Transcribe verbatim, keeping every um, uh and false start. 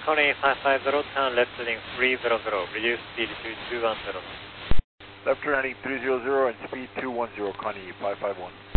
Connie five five zero, turn left heading three zero zero, reduce speed to two one zero. Left turn heading three zero zero and speed two one zero, Connie five five one.